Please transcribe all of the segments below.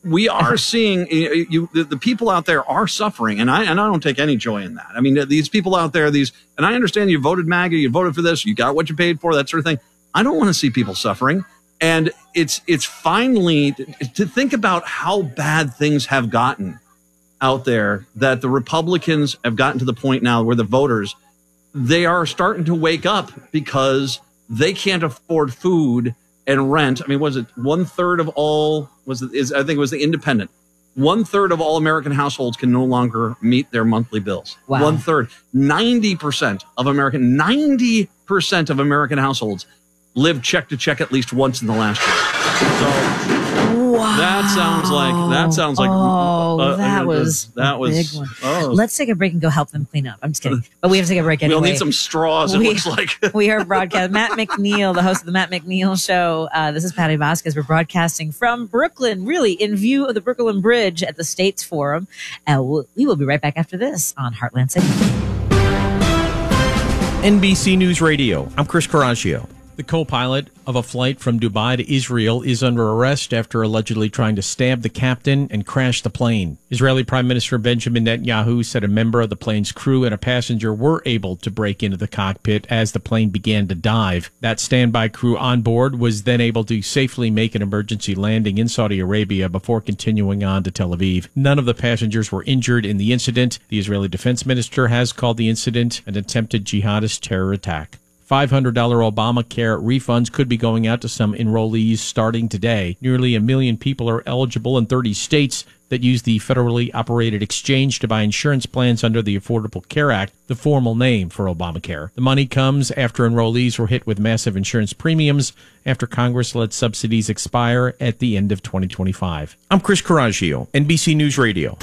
we are seeing the people out there are suffering, and I don't take any joy in that. I mean, these people out there, and I understand you voted MAGA, you voted for this, you got what you paid for, that sort of thing. I don't want to see people suffering. And it's finally to think about how bad things have gotten out there, that the Republicans have gotten to the point now where the voters, they are starting to wake up because they can't afford food and rent. I mean, was it 1/3 of all? I think it was the Independent. 1/3 of all American households can no longer meet their monthly bills. Wow. 1/3, 90% of American households live check to check at least once in the last year. So wow. that sounds like that was a big one. Let's take a break and go help them clean up. I'm just kidding, but we have to take a break anyway. We'll need some straws. It looks like we are broadcasting. Matt McNeil, the host of the Matt McNeil Show. This is Patty Vasquez. We're broadcasting from Brooklyn, really in view of the Brooklyn Bridge at the States Forum. We will be right back after this on Heartland City. NBC News Radio. I'm Chris Coraggio. The co-pilot of a flight from Dubai to Israel is under arrest after allegedly trying to stab the captain and crash the plane. Israeli Prime Minister Benjamin Netanyahu said a member of the plane's crew and a passenger were able to break into the cockpit as the plane began to dive. That standby crew on board was then able to safely make an emergency landing in Saudi Arabia before continuing on to Tel Aviv. None of the passengers were injured in the incident. The Israeli defense minister has called the incident an attempted jihadist terror attack. $500 Obamacare refunds could be going out to some enrollees starting today. Nearly 1 million people are eligible in 30 states that use the federally operated exchange to buy insurance plans under the Affordable Care Act, the formal name for Obamacare. The money comes after enrollees were hit with massive insurance premiums after Congress let subsidies expire at the end of 2025. I'm Chris Coraggio, NBC News Radio.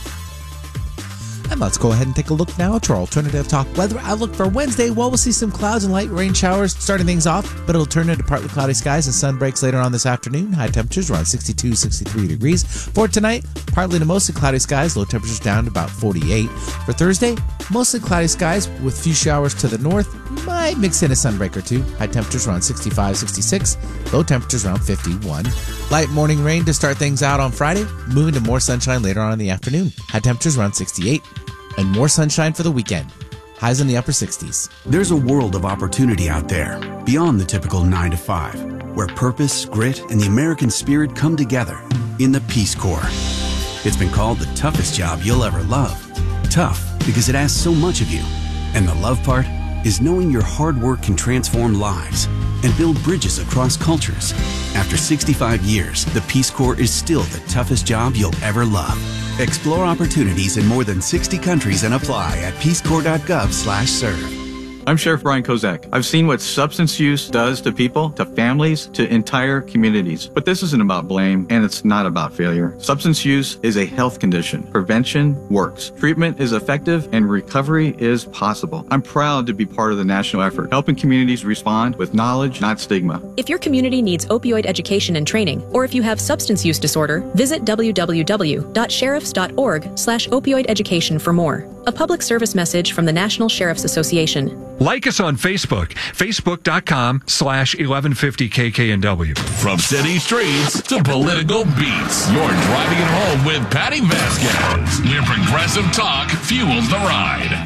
And let's go ahead and take a look now at our alternative talk weather outlook for Wednesday. Well, we'll see some clouds and light rain showers starting things off, but it'll turn into partly cloudy skies and sun breaks later on this afternoon. High temperatures around 62, 63 degrees. For tonight, partly to mostly cloudy skies, low temperatures down to about 48. For Thursday, mostly cloudy skies with few showers to the north. Might mix in a sunbreak or two. High temperatures around 65, 66. Low temperatures around 51. Light morning rain to start things out on Friday, moving to more sunshine later on in the afternoon. High temperatures around 68. And more sunshine for the weekend. Highs in the upper 60s. There's a world of opportunity out there, beyond the typical 9 to 5, where purpose, grit, and the American spirit come together in the Peace Corps. It's been called the toughest job you'll ever love. Tough because it asks so much of you. And the love part is knowing your hard work can transform lives and build bridges across cultures. After 65 years, the Peace Corps is still the toughest job you'll ever love. Explore opportunities in more than 60 countries and apply at peacecorps.gov/serve. I'm Sheriff Brian Kozak. I've seen what substance use does to people, to families, to entire communities. But this isn't about blame, and it's not about failure. Substance use is a health condition. Prevention works. Treatment is effective, and recovery is possible. I'm proud to be part of the national effort, helping communities respond with knowledge, not stigma. If your community needs opioid education and training, or if you have substance use disorder, visit www.sheriffs.org/opioid education for more. A public service message from the National Sheriff's Association. Like us on Facebook, facebook.com/1150KKNW. From city streets to political beats, you're driving it home with Patty Vasquez, where progressive talk fuels the ride.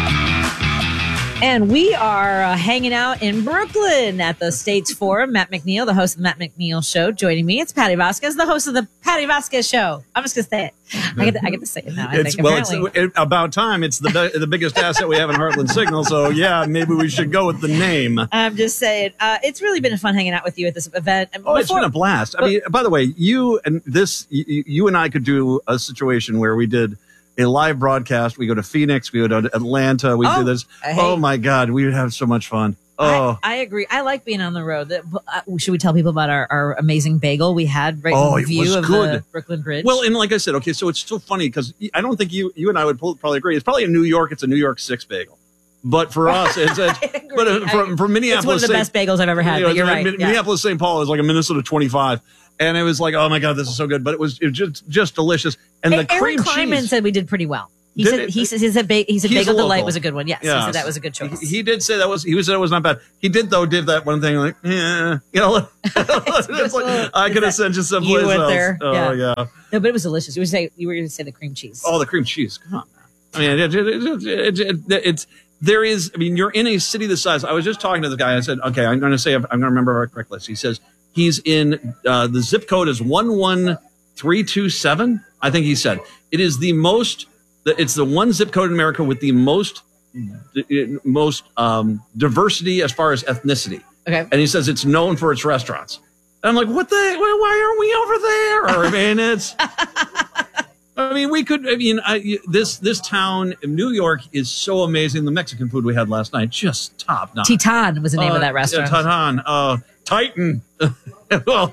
And we are hanging out in Brooklyn at the States Forum. Matt McNeil, the host of the Matt McNeil Show, joining me. It's Patty Vasquez, the host of the Patty Vasquez Show. I'm just going to say it. I get to say it now. It's about time. It's the biggest asset we have in Heartland Signal. So, yeah, maybe we should go with the name. I'm just saying. It's really been fun hanging out with you at this event. It's been a blast. I mean, by the way, you and I could do a situation where we did a live broadcast. We go to Phoenix, we go to Atlanta, we do this. Oh my God, we would have so much fun. Oh, I agree. I like being on the road. Should we tell people about our amazing bagel we had right in view of the Brooklyn Bridge? Well, and like I said, okay, so it's so funny because I don't think you and I would probably agree. It's probably in New York. It's a New York 6 bagel. But for us, it's from Minneapolis. It's one of the best bagels I've ever had. But you're right. Minneapolis, St. Paul is like a Minnesota 25. And it was like, oh my God, this is so good. But it was just delicious. And the cream cheese. Aaron Kleinman said we did pretty well. He said Bagel Delight was a good one. Yes, Yeah. he said that was a good choice. He did say that was. He said it was not bad. He did that one thing like, yeah, it's like, I could have sent you someplace You went else. there. Oh yeah. No, but it was delicious. You were going to say the cream cheese. Oh, the cream cheese. Come on, man. I mean, there is. I mean, you're in a city this size. I was just talking to the guy. I said, okay, I'm going to remember our correct list. He says he's in the zip code is 11327. I think he said it is the most. It's the one zip code in America with the most diversity as far as ethnicity. Okay. And he says it's known for its restaurants. And I'm like, why aren't we over there? I mean, this town, New York, is so amazing. The Mexican food we had last night, just top notch. Titan was the name of that restaurant. Titan. Well,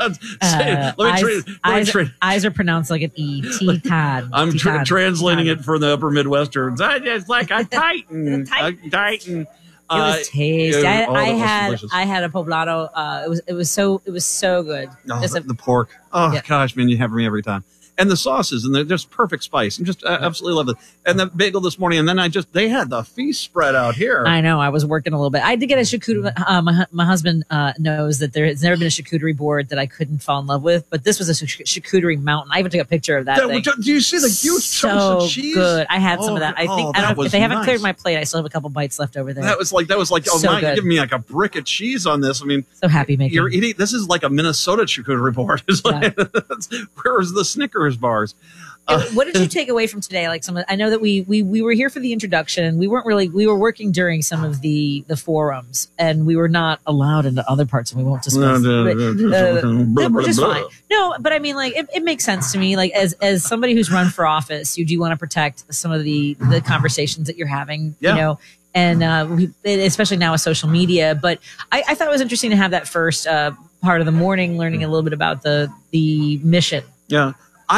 eyes are pronounced like an E. Titan. I'm translating it for the upper Midwesterns. It's like a Titan. Titan. It was tasty. I had a poblano. It was so good. Oh, the pork. Oh gosh, man, you have me every time. And the sauces, and they're just perfect spice. I'm just absolutely love it. And the bagel this morning, and then they had the feast spread out here. I know. I was working a little bit. I did get a charcuterie. My husband knows that there has never been a charcuterie board that I couldn't fall in love with, but this was a charcuterie mountain. I even took a picture of that thing. Do you see the huge chunks of cheese? Good. I had some of that. I think if they haven't cleared my plate, I still have a couple bites left over there. That was like oh my, you're giving me like a brick of cheese on this. I mean, so happy making. You're eating. This is like a Minnesota charcuterie board. It's like, where's the Snickers bars? What did you take away from today? Like I know that we were here for the introduction. We were working during some of the forums, and we were not allowed into other parts, and we won't discuss. Which is fine. No, but I mean, like it makes sense to me. Like as somebody who's run for office, you do want to protect some of the conversations that you're having. Yeah. You know. And especially now with social media, but I thought it was interesting to have that first part of the morning, learning a little bit about the mission. Yeah.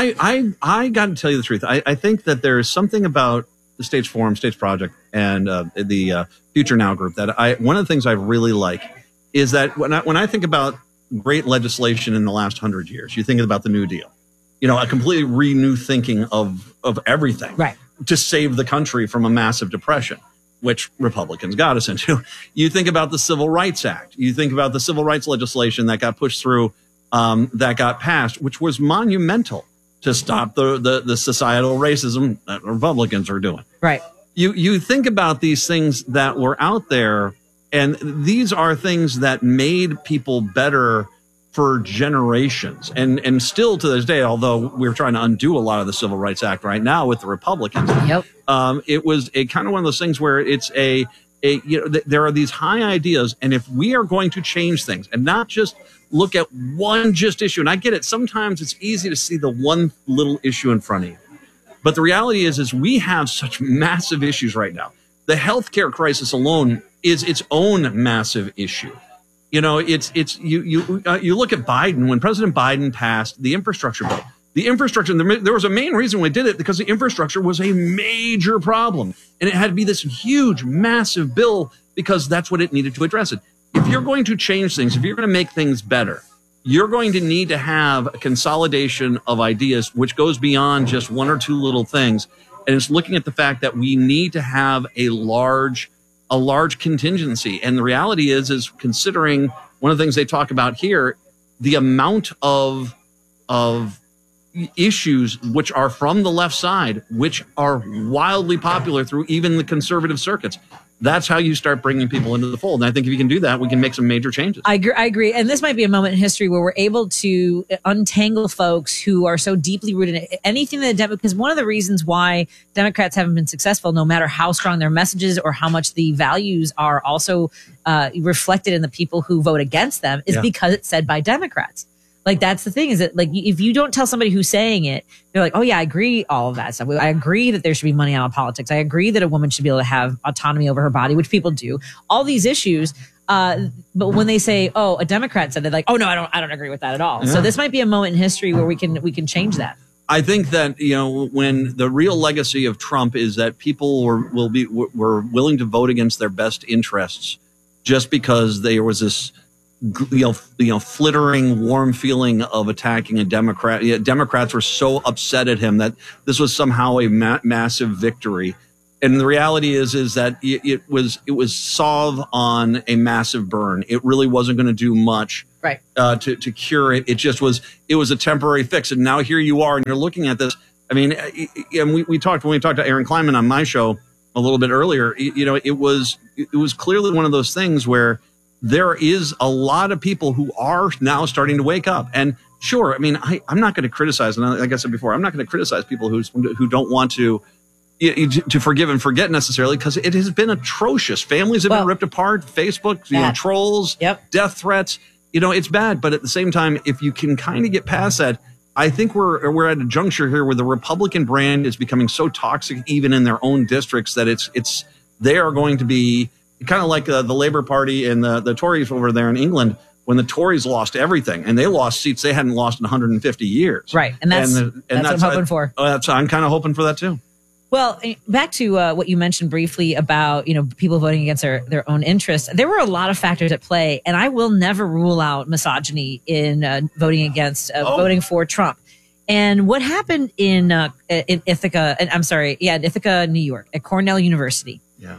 I got to tell you the truth. I think that there is something about the States Forum, States Project, and the Future Now group that one of the things I really like is that when I think about great legislation in the last 100 years, you think about the New Deal, a completely renew thinking of everything, right, to save the country from a massive depression, which Republicans got us into. You think about the Civil Rights Act. You think about the civil rights legislation that got pushed through, that got passed, which was monumental to stop the societal racism that Republicans are doing. Right. You think about these things that were out there, and these are things that made people better for generations. And still to this day, although we're trying to undo a lot of the Civil Rights Act right now with the Republicans, it was a kind of one of those things where it's there are these high ideas, and if we are going to change things and not just look at one issue, and I get it, sometimes it's easy to see the one little issue in front of you. But the reality is we have such massive issues right now. The healthcare crisis alone is its own massive issue. You look at Biden, when President Biden passed the infrastructure bill. The infrastructure, there was a main reason we did it, because the infrastructure was a major problem. And it had to be this huge, massive bill because that's what it needed to address it. If you're going to change things, if you're going to make things better, you're going to need to have a consolidation of ideas, which goes beyond just one or two little things. And it's looking at the fact that we need to have a large contingency. And the reality is considering one of the things they talk about here, the amount of issues which are from the left side, which are wildly popular through even the conservative circuits. That's how you start bringing people into the fold. And I think if you can do that, we can make some major changes. I agree. And this might be a moment in history where we're able to untangle folks who are so deeply rooted in anything that because one of the reasons why Democrats haven't been successful, no matter how strong their messages or how much the values are also reflected in the people who vote against them, is because it's said by Democrats. Like, that's the thing, is that, like, if you don't tell somebody who's saying it, they're like, oh yeah, I agree, all of that stuff. I agree that there should be money out of politics. I agree that a woman should be able to have autonomy over her body, which people do. All these issues. But when they say, oh, a Democrat said, they're like, oh no, I don't agree with that at all. Yeah. So this might be a moment in history where we can change that. I think that, when the real legacy of Trump is that people were willing to vote against their best interests just because there was flittering, warm feeling of attacking a Democrat. Democrats were so upset at him that this was somehow a massive victory. And the reality is that it was solve on a massive burn. It really wasn't going to do much to cure it. It was a temporary fix. And now here you are, and you're looking at this. I mean, and we talked to Aaron Kleinman on my show a little bit earlier. It was clearly one of those things where there is a lot of people who are now starting to wake up. And sure, I mean, I'm not going to criticize, and like I said before, I'm not going to criticize people who don't want to forgive and forget necessarily, because it has been atrocious. Families have been ripped apart. Facebook, trolls, death threats. It's bad. But at the same time, if you can kind of get past that, I think we're at a juncture here where the Republican brand is becoming so toxic, even in their own districts, that they are going to be kind of like the Labour Party and the Tories over there in England, when the Tories lost everything and they lost seats they hadn't lost in 150 years. Right. And that's what I'm hoping for. I'm kind of hoping for that too. Well, back to what you mentioned briefly about, people voting against their own interests. There were a lot of factors at play, and I will never rule out misogyny in voting against, voting for Trump. And what happened in Ithaca, in Ithaca, New York, at Cornell University,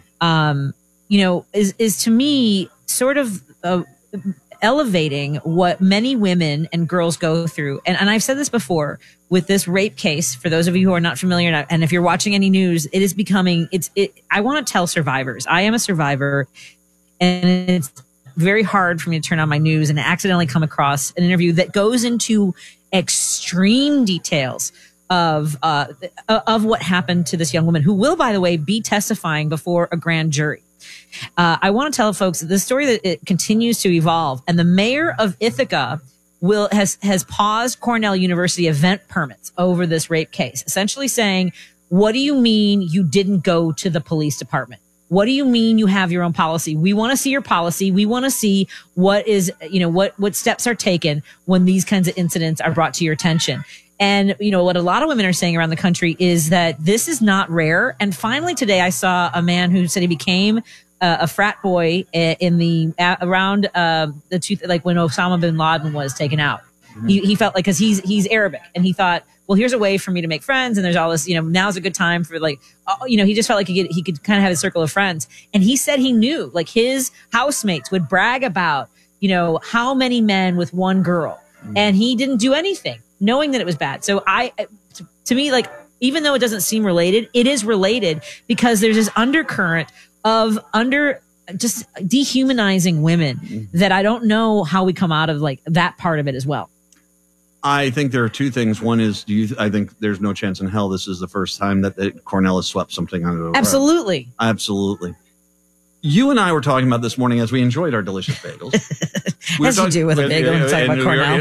is to me sort of elevating what many women and girls go through. And I've said this before with this rape case, for those of you who are not familiar, and if you're watching any news, it is becoming, I want to tell survivors. I am a survivor, and it's very hard for me to turn on my news and accidentally come across an interview that goes into extreme details of what happened to this young woman, who will, by the way, be testifying before a grand jury. I want to tell folks that this story, that it continues to evolve, and the mayor of Ithaca has paused Cornell University event permits over this rape case, essentially saying, what do you mean you didn't go to the police department? What do you mean you have your own policy? We want to see your policy. We want to see what is, what steps are taken when these kinds of incidents are brought to your attention. And, what a lot of women are saying around the country is that this is not rare. And finally today I saw a man who said he became a frat boy in around when Osama bin Laden was taken out. Mm-hmm. He felt like, because he's Arabic, and he thought, well, here's a way for me to make friends, and there's all this, now's a good time for he just felt like he could kind of have a circle of friends. And he said he knew, like, his housemates would brag about, how many men with one girl, and he didn't do anything, knowing that it was bad. So to me, like, even though it doesn't seem related, it is related, because there's this undercurrent of just dehumanizing women that I don't know how we come out of, like, that part of it as well. I think there are two things. One is, I think there's no chance in hell this is the first time that Cornell has swept something under the rug. Absolutely. Absolutely. You and I were talking about this morning as we enjoyed our delicious bagels. As you do with a bagel and talk about Cornell.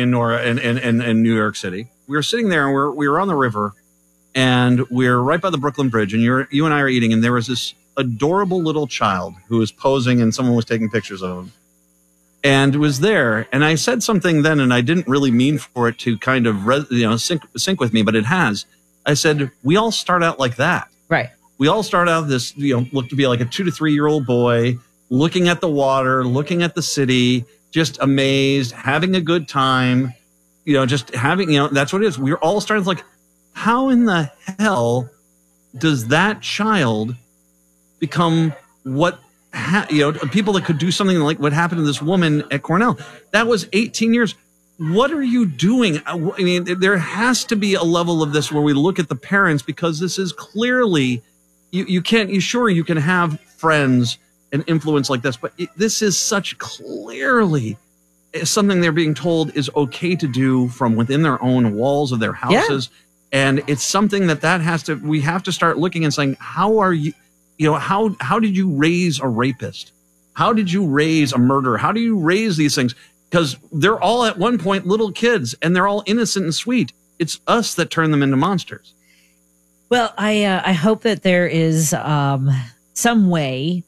In New York City. We were sitting there, and we were on the river, and we're right by the Brooklyn Bridge, and you and I are eating, and there was this adorable little child who was posing, and someone was taking pictures of him. And was there, and I said something then, and I didn't really mean for it to kind of sync with me, but it has. I said, we all start out like that. Right. We all start out this, look to be like a 2 to 3 year old boy, looking at the water, looking at the city, just amazed, having a good time, just having, that's what it is. We're all starting like, how in the hell does that child become people that could do something like what happened to this woman at Cornell? That was 18 years. What are you doing? I mean, there has to be a level of this where we look at the parents, because this is clearly, you can have friends and influence like this, but this is such clearly something they're being told is okay to do from within their own walls of their houses. Yeah. And it's something we have to start looking and saying, how are you, how did you raise a rapist? How did you raise a murderer? How do you raise these things? Because they're all at one point little kids, and they're all innocent and sweet. It's us that turn them into monsters. Well, I hope that there is some way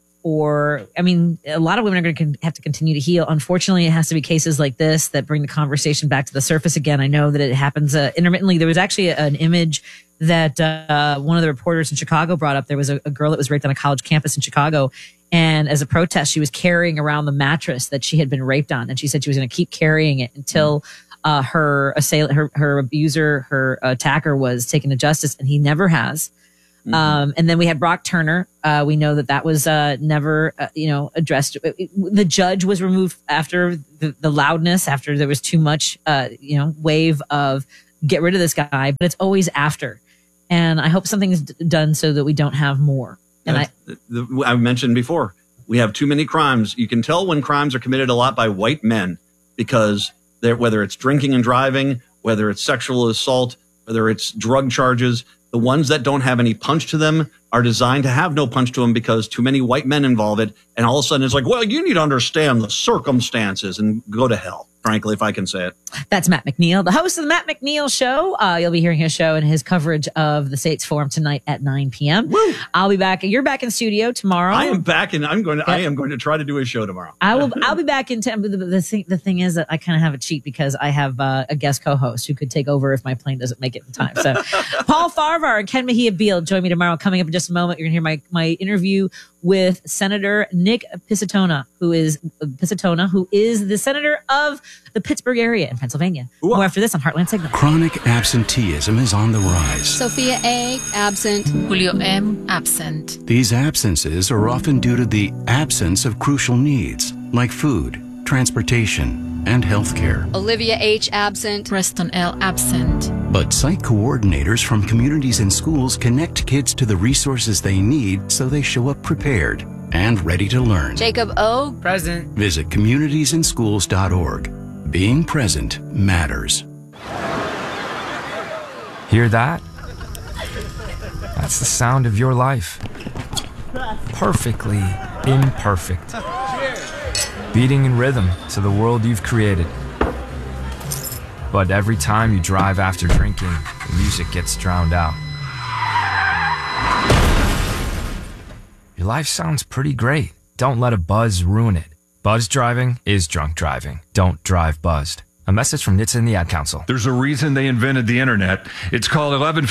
a lot of women are going to have to continue to heal. Unfortunately, it has to be cases like this that bring the conversation back to the surface again. I know that it happens intermittently. There was actually an image that one of the reporters in Chicago brought up. There was a girl that was raped on a college campus in Chicago, And as a protest, she was carrying around the mattress that she had been raped on. And she said she was going to keep carrying it until her assailant, her abuser, her attacker was taken to justice, and he never has. And then we had Brock Turner. We know that was never, addressed. The judge was removed after the loudness, after there was too much, wave of get rid of this guy. But it's always after. And I hope something is done so that we don't have more. And I mentioned before, we have too many crimes. You can tell when crimes are committed a lot by white men because whether it's drinking and driving, whether it's sexual assault, whether it's drug charges, the ones that don't have any punch to them are designed to have no punch to them because too many white men involve it. And all of a sudden it's like, well, you need to understand the circumstances and go to hell, frankly, if I can say it. That's Matt McNeil, the host of the Matt McNeil Show. You'll be hearing his show and his coverage of the States Forum tonight at 9 p.m. Woo. I'll be back. You're back in studio tomorrow. I am back, and I am going to try to do a show tomorrow. I'll be back in town. The thing is that I kind of have a cheat because I have a guest co-host who could take over if my plane doesn't make it in time. So Paul Farvar and Ken Mejia Beal join me tomorrow. Coming up in just a moment, you're going to hear my interview with Senator Nick Pisatona, who is the senator of the Pittsburgh area in Pennsylvania. More after this on Heartland Signal. Chronic absenteeism is on the rise. Sophia A., absent. Julio M., absent. These absences are often due to the absence of crucial needs like food, transportation, and health care. Olivia H., absent. Preston L., absent. But site coordinators from communities and schools connect kids to the resources they need so they show up prepared and ready to learn. Jacob O., present. Visit communitiesandschools.org. Being present matters. Hear that? That's the sound of your life. Perfectly imperfect. Beating in rhythm to the world you've created. But every time you drive after drinking, the music gets drowned out. Your life sounds pretty great. Don't let a buzz ruin it. Buzz driving is drunk driving. Don't drive buzzed. A message from NHTSA and the Ad Council. There's a reason they invented the internet. It's called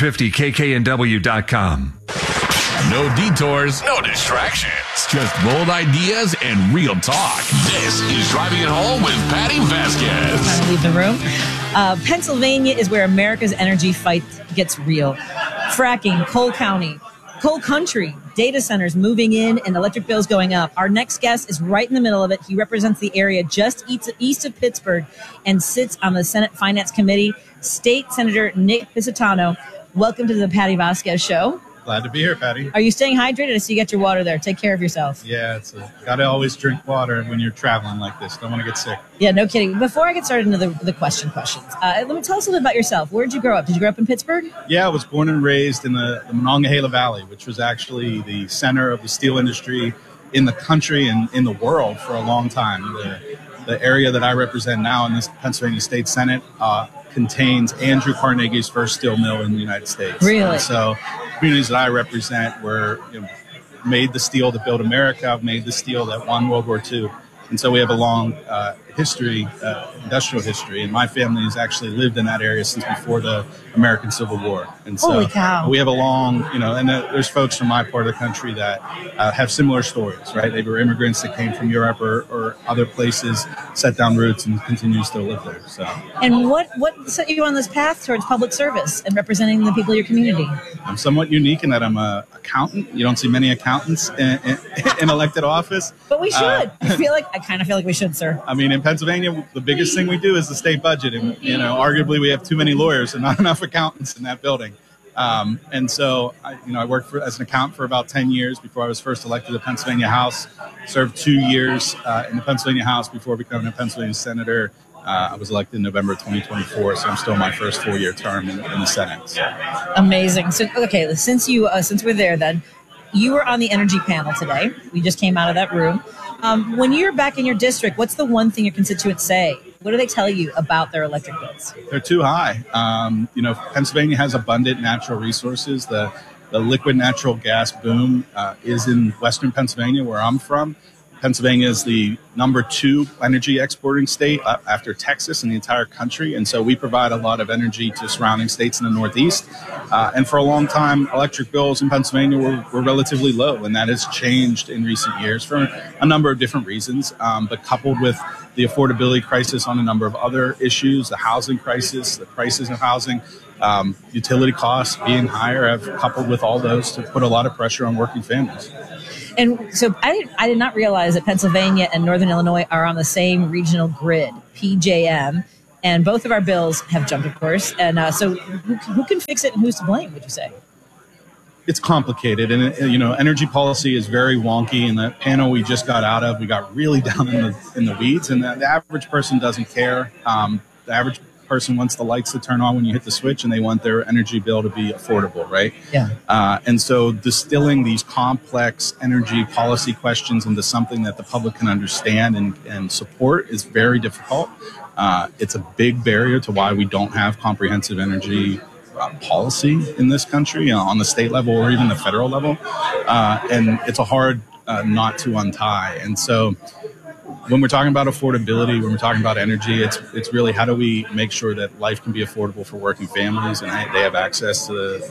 1150kknw.com. No detours, no distractions. Just bold ideas and real talk. This is Driving It Home with Patty Vasquez. Time to leave the room. Pennsylvania is where America's energy fight gets real. Fracking, coal country, data centers moving in, and electric bills going up. Our next guest is right in the middle of it. He represents the area just east of Pittsburgh and sits on the Senate Finance Committee. State Senator Nick Pisatano, welcome to the Patty Vasquez Show. Glad to be here, Patty. Are you staying hydrated? I see you got your water there. Take care of yourself. Yeah, got to always drink water when you're traveling like this. Don't want to get sick. Yeah, no kidding. Before I get started into the questions, let me tell us a little bit about yourself. Where did you grow up? Did you grow up in Pittsburgh? Yeah, I was born and raised in the Monongahela Valley, which was actually the center of the steel industry in the country and in the world for a long time. The area that I represent now in this Pennsylvania State Senate contains Andrew Carnegie's first steel mill in the United States. Really? And so communities that I represent made the steel that built America, made the steel that won World War II. And so we have a long history, industrial history. And my family has actually lived in that area since before the American Civil War. And so holy cow. We have a long, and there's folks from my part of the country that have similar stories, right? They were immigrants that came from Europe or other places, set down roots, and continue to still live there. So. And what set you on this path towards public service and representing the people of your community? I'm somewhat unique in that I'm an accountant. You don't see many accountants in elected office. But we should. I kind of feel like we should, sir. I mean, in Pennsylvania, the biggest thing we do is the state budget. And, arguably we have too many lawyers and not enough accountants in that building. And so, I worked as an accountant for about 10 years before I was first elected to the Pennsylvania House, served 2 years in the Pennsylvania House before becoming a Pennsylvania senator. I was elected in November 2024, so I'm still in my first 4-year term in the Senate. So. Amazing. So, okay, since we're there then, you were on the energy panel today. We just came out of that room. When you're back in your district, what's the one thing your constituents say? What do they tell you about their electric bills? They're too high. Pennsylvania has abundant natural resources. The liquid natural gas boom is in western Pennsylvania, where I'm from. Pennsylvania is the number 2 energy exporting state after Texas in the entire country. And so we provide a lot of energy to surrounding states in the Northeast. And for a long time, electric bills in Pennsylvania were relatively low. And that has changed in recent years for a number of different reasons. But coupled with the affordability crisis on a number of other issues, the housing crisis, the prices of housing, utility costs being higher, have coupled with all those to put a lot of pressure on working families. And so I did not realize that Pennsylvania and Northern Illinois are on the same regional grid, PJM, and both of our bills have jumped, of course. And so who can fix it and who's to blame, would you say? It's complicated, and energy policy is very wonky. And the panel we just got out of, we got really down in the weeds, and the average person doesn't care. The average person wants the lights to turn on when you hit the switch, and they want their energy bill to be affordable, right? Yeah. And so distilling these complex energy policy questions into something that the public can understand and support is very difficult. It's a big barrier to why we don't have comprehensive energy policy in this country on the state level or even the federal level. And it's a hard knot to untie. And so when we're talking about affordability, when we're talking about energy, it's really how do we make sure that life can be affordable for working families and they have access to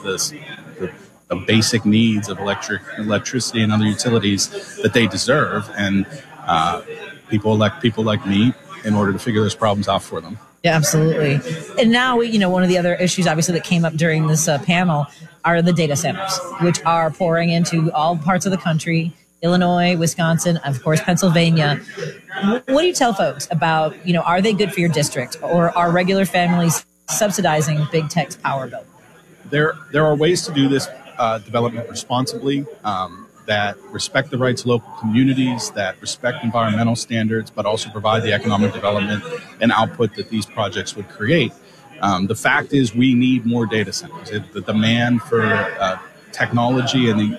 the basic needs of electricity and other utilities that they deserve. And people elect people like me in order to figure those problems out for them. Yeah, absolutely. And now, one of the other issues, obviously, that came up during this panel are the data centers, which are pouring into all parts of the country. Illinois, Wisconsin, of course, Pennsylvania. What do you tell folks about, are they good for your district, or are regular families subsidizing big tech's power bill? There are ways to do this development responsibly, that respect the rights of local communities, that respect environmental standards, but also provide the economic development and output that these projects would create. The fact is we need more data centers. The demand for technology and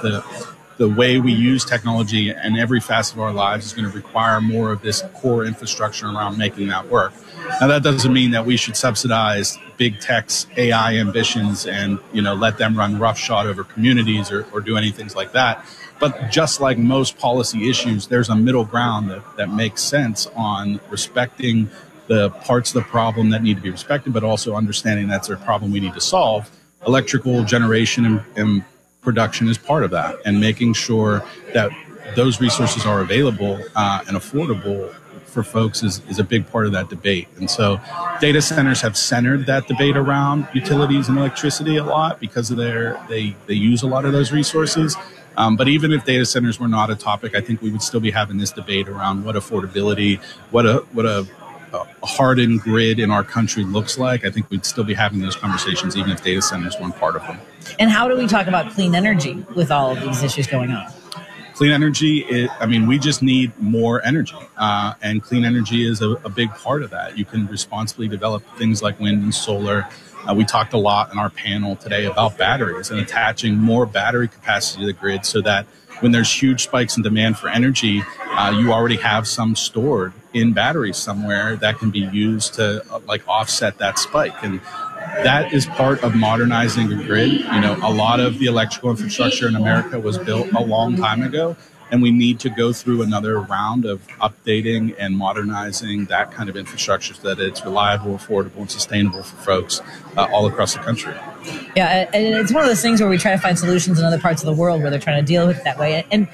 the way we use technology in every facet of our lives is going to require more of this core infrastructure around making that work. Now, that doesn't mean that we should subsidize big tech's AI ambitions and, let them run roughshod over communities or do anything like that. But just like most policy issues, there's a middle ground that makes sense on respecting the parts of the problem that need to be respected, but also understanding that's a problem we need to solve. Electrical generation and production is part of that, and making sure that those resources are available and affordable for folks is a big part of that debate. And so data centers have centered that debate around utilities and electricity a lot because of they use a lot of those resources. But even if data centers were not a topic, I think we would still be having this debate around what affordability, what a hardened grid in our country looks like. I think we'd still be having those conversations even if data centers weren't part of them. And how do we talk about clean energy with all of these issues going on? Clean energy, we just need more energy. And clean energy is a big part of that. You can responsibly develop things like wind and solar. We talked a lot in our panel today about batteries and attaching more battery capacity to the grid so that when there's huge spikes in demand for energy, you already have some stored in batteries somewhere that can be used to offset that spike. And that is part of modernizing the grid. A lot of the electrical infrastructure in America was built a long time ago, and we need to go through another round of updating and modernizing that kind of infrastructure so that it's reliable, affordable, and sustainable for folks all across the country. Yeah, and it's one of those things where we try to find solutions in other parts of the world where they're trying to deal with it that way. And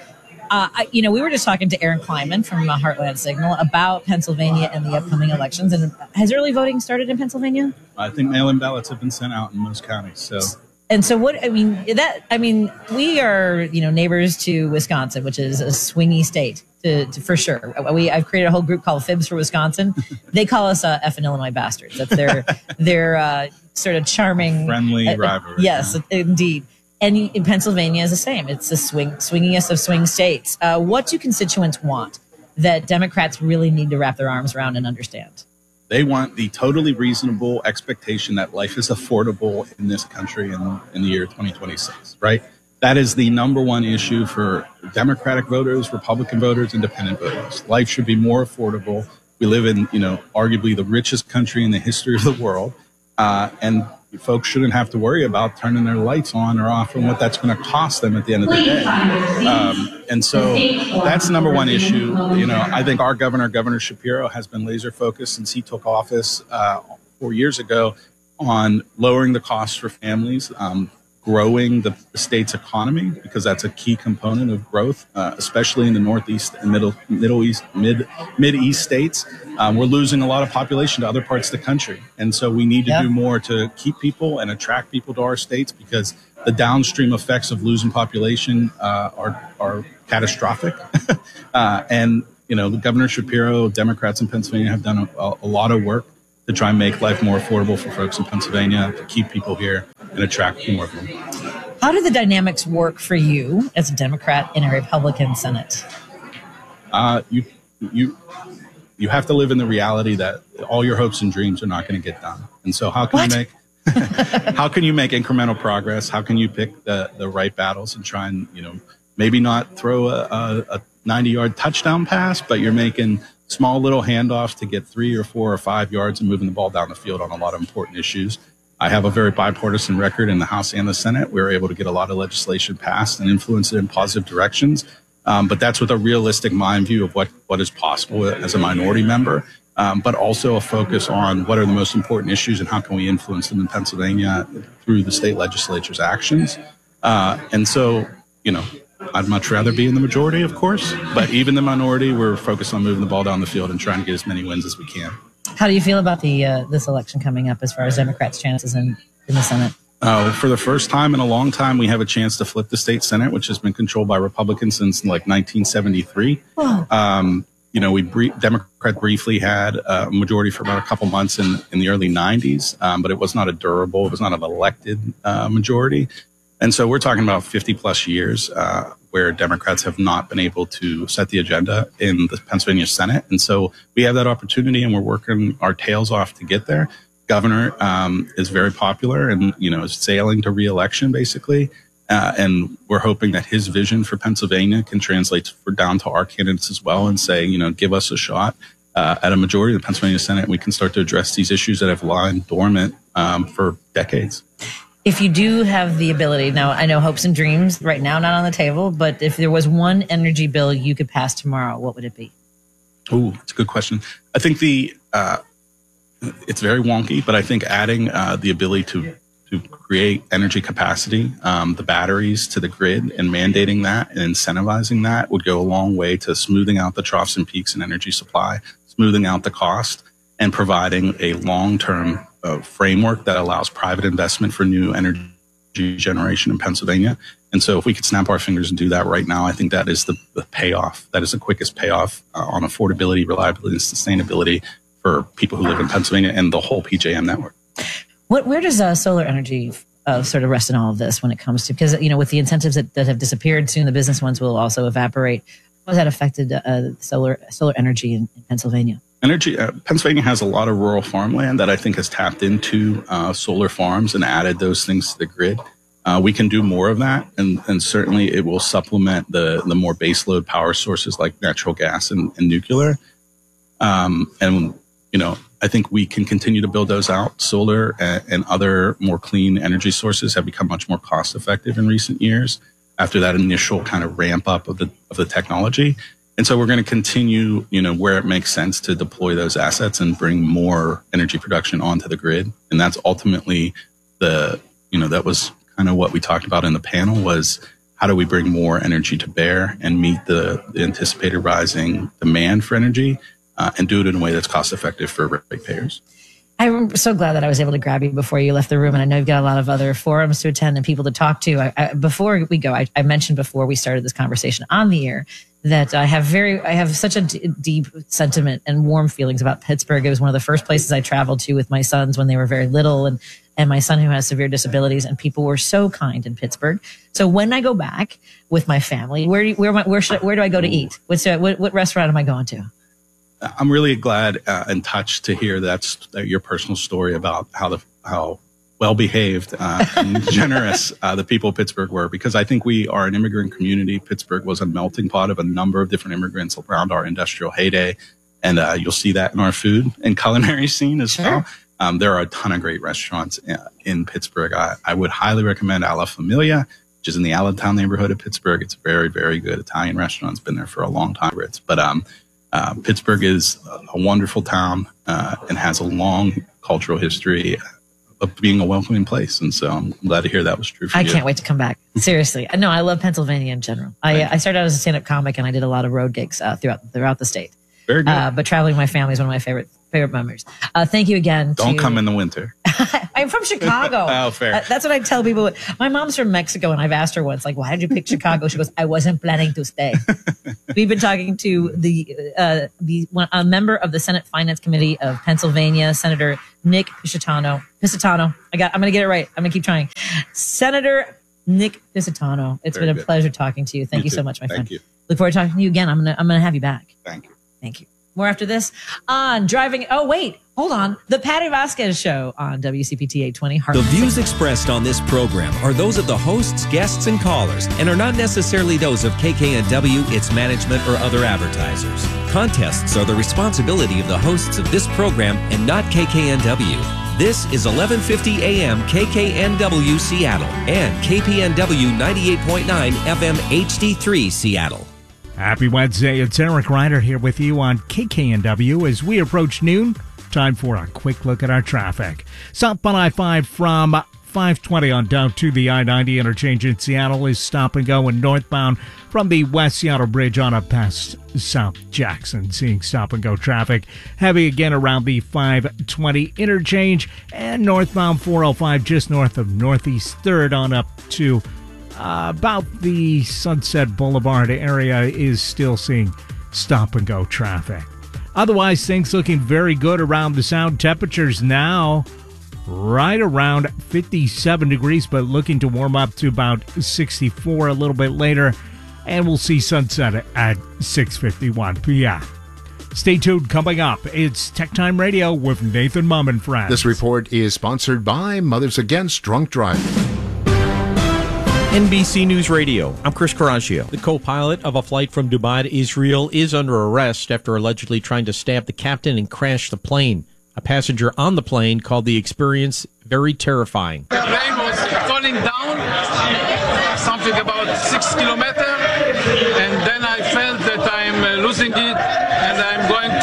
we were just talking to Aaron Kleinman from Heartland Signal about Pennsylvania and the upcoming elections. And has early voting started in Pennsylvania? I think mail-in ballots have been sent out in most counties. So. And so we are, neighbors to Wisconsin, which is a swingy state for sure. I've created a whole group called Fibs for Wisconsin. They call us effing Illinois bastards. That's their sort of charming, friendly rivalry. Yes, indeed. And in Pennsylvania is the same. It's the swingingest of swing states. What do constituents want that Democrats really need to wrap their arms around and understand? They want the totally reasonable expectation that life is affordable in this country in the year 2026, right? That is the number one issue for Democratic voters, Republican voters, independent voters. Life should be more affordable. We live in, arguably the richest country in the history of the world. And folks shouldn't have to worry about turning their lights on or off and what that's going to cost them at the end of the day. And so that's the number one issue. I think our Governor Shapiro, has been laser focused since he took office 4 years ago on lowering the costs for families, growing the state's economy, because that's a key component of growth, especially in the Northeast and Mid-East states. We're losing a lot of population to other parts of the country. And so we need to do more to keep people and attract people to our states, because the downstream effects of losing population are catastrophic. And, the Governor Shapiro, Democrats in Pennsylvania have done a lot of work to try and make life more affordable for folks in Pennsylvania, to keep people here and attract more of them. How do the dynamics work for you as a Democrat in a Republican Senate? You have to live in the reality that all your hopes and dreams are not going to get done. And so how can you make incremental progress? How can you pick the right battles and try and, maybe not throw a 90-yard touchdown pass, but you're making small little handoffs to get 3 or 4 or 5 yards and moving the ball down the field on a lot of important issues. I have a very bipartisan record in the House and the Senate. We were able to get a lot of legislation passed and influence it in positive directions. But that's with a realistic mind view of what is possible as a minority member, but also a focus on what are the most important issues and how can we influence them in Pennsylvania through the state legislature's actions. And so, I'd much rather be in the majority, of course, but even the minority, we're focused on moving the ball down the field and trying to get as many wins as we can. How do you feel about this election coming up as far as Democrats' chances in the Senate? For the first time in a long time, we have a chance to flip the state Senate, which has been controlled by Republicans since 1973. Democrat briefly had a majority for about a couple months in the early 90s, but it was not it was not an elected majority. And so we're talking about 50 plus years where Democrats have not been able to set the agenda in the Pennsylvania Senate. And so we have that opportunity and we're working our tails off to get there. Governor is very popular and, is sailing to re-election basically. And we're hoping that his vision for Pennsylvania can translate down to our candidates as well and say, give us a shot at a majority of the Pennsylvania Senate. And we can start to address these issues that have lain dormant for decades. If you do have the ability, now I know hopes and dreams right now not on the table, but if there was one energy bill you could pass tomorrow, what would it be? Oh, that's a good question. I think it's very wonky, but I think adding the ability to create energy capacity, the batteries to the grid, and mandating that and incentivizing that would go a long way to smoothing out the troughs and peaks in energy supply, smoothing out the cost, and providing a long-term framework that allows private investment for new energy generation in Pennsylvania. And so if we could snap our fingers and do that right now, I think that is the payoff. That is the quickest payoff on affordability, reliability, and sustainability for people who live in Pennsylvania and the whole PJM network. Where does solar energy sort of rest in all of this when it comes to, because, with the incentives that have disappeared, soon the business ones will also evaporate. How has that affected solar energy in Pennsylvania? Pennsylvania has a lot of rural farmland that I think has tapped into solar farms and added those things to the grid. We can do more of that, and certainly it will supplement the more baseload power sources like natural gas and nuclear. I think we can continue to build those out. Solar and other more clean energy sources have become much more cost effective in recent years after that initial kind of ramp up of the technology. And so we're going to continue, where it makes sense to deploy those assets and bring more energy production onto the grid. And that's ultimately that was kind of what we talked about in the panel, was how do we bring more energy to bear and meet the anticipated rising demand for energy and do it in a way that's cost effective for ratepayers. I'm so glad that I was able to grab you before you left the room. And I know you've got a lot of other forums to attend and people to talk to. Before we go, I mentioned before we started this conversation on the air that I have such a deep sentiment and warm feelings about Pittsburgh. It was one of the first places I traveled to with my sons when they were very little, and my son who has severe disabilities, and people were so kind in Pittsburgh. So when I go back with my family, where do I go to eat? What restaurant am I going to? I'm really glad and touched to hear that's your personal story about how well-behaved and generous the people of Pittsburgh were, because I think we are an immigrant community. Pittsburgh was a melting pot of a number of different immigrants around our industrial heyday. And you'll see that in our food and culinary scene as well. There are a ton of great restaurants in Pittsburgh. I would highly recommend Alla Familia, which is in the Allentown neighborhood of Pittsburgh. It's a very, very good Italian restaurant. It's been there for a long time. But Pittsburgh is a wonderful town and has a long cultural history of being a welcoming place. And so I'm glad to hear that was true for you. I can't wait to come back. Seriously. No, I love Pennsylvania in general. I started out as a stand-up comic, and I did a lot of road gigs throughout the state. Very good. But traveling with my family is one of my favorite memories. Thank you again. Don't come in the winter. I'm from Chicago. Oh, fair. That's what I tell people. My mom's from Mexico, and I've asked her once, like, why did you pick Chicago? She goes, I wasn't planning to stay. We've been talking to a member of the Senate Finance Committee of Pennsylvania, Senator Nick Piscitano. I'm going to get it right. I'm going to keep trying. Senator Nick Piscitano. It's been a pleasure talking to you. Thank you so much, my friend. Thank you. Look forward to talking to you again. I'm gonna have you back. Thank you. Thank you. More after this on Driving. Oh, wait. Hold on. The Patty Vasquez Show on WCPT 820. The views expressed on this program are those of the hosts, guests, and callers, and are not necessarily those of KKNW, its management, or other advertisers. Contests are the responsibility of the hosts of this program and not KKNW. This is 1150 AM KKNW Seattle and KPNW 98.9 FM HD3 Seattle. Happy Wednesday. It's Eric Ryder here with you on KKNW as we approach noon. Time for a quick look at our traffic. Southbound I-5 from 520 on down to the I-90 interchange in Seattle is stop and go, and northbound from the West Seattle Bridge on up past South Jackson, seeing stop and go traffic. Heavy again around the 520 interchange, and northbound 405 just north of Northeast 3rd on up to about the Sunset Boulevard area is still seeing stop and go traffic. Otherwise, things looking very good around the sound. Temperatures now right around 57 degrees, but looking to warm up to about 64 a little bit later. And we'll see sunset at 6:51 p.m. Stay tuned. Coming up, it's Tech Time Radio with Nathan Mum and friends. This report is sponsored by Mothers Against Drunk Driving. NBC News Radio, I'm Chris Caraccio. The co-pilot of a flight from Dubai to Israel is under arrest after allegedly trying to stab the captain and crash the plane. A passenger on the plane called the experience very terrifying. The plane was falling down, something about 6 kilometers, and then I felt that I'm losing it, and I'm going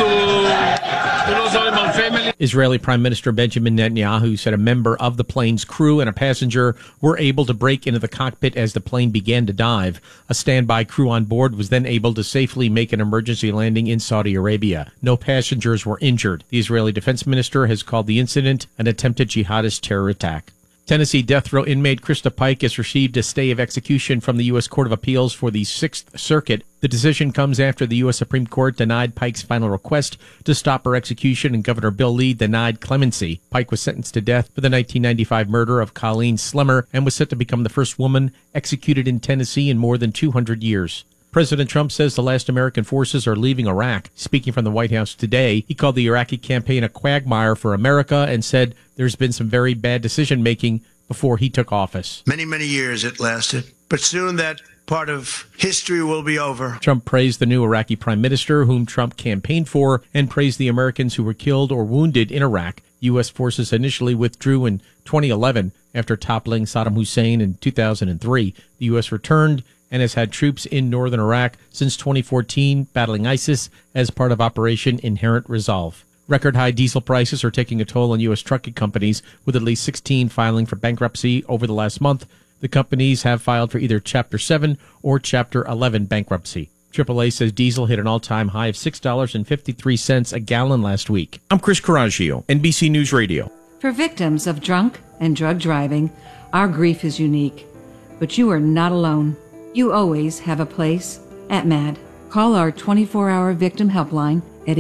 to lose all my family. Israeli Prime Minister Benjamin Netanyahu said a member of the plane's crew and a passenger were able to break into the cockpit as the plane began to dive. A standby crew on board was then able to safely make an emergency landing in Saudi Arabia. No passengers were injured. The Israeli defense minister has called the incident an attempted jihadist terror attack. Tennessee death row inmate Krista Pike has received a stay of execution from the U.S. Court of Appeals for the Sixth Circuit. The decision comes after the U.S. Supreme Court denied Pike's final request to stop her execution, and Governor Bill Lee denied clemency. Pike was sentenced to death for the 1995 murder of Colleen Slimmer and was set to become the first woman executed in Tennessee in more than 200 years. President Trump says the last American forces are leaving Iraq. Speaking from the White House today, he called the Iraqi campaign a quagmire for America and said there's been some very bad decision-making before he took office. Many, many years it lasted, but soon that part of history will be over. Trump praised the new Iraqi prime minister, whom Trump campaigned for, and praised the Americans who were killed or wounded in Iraq. U.S. forces initially withdrew in 2011 after toppling Saddam Hussein in 2003. The U.S. returned and has had troops in northern Iraq since 2014, battling ISIS as part of Operation Inherent Resolve. Record high diesel prices are taking a toll on U.S. trucking companies, with at least 16 filing for bankruptcy over the last month. The companies have filed for either Chapter 7 or Chapter 11 bankruptcy. AAA says diesel hit an all-time high of $6.53 a gallon last week. I'm Chris Caraccio, NBC News Radio. For victims of drunk and drug driving, our grief is unique. But you are not alone. You always have a place at MAD. Call our 24-hour victim helpline at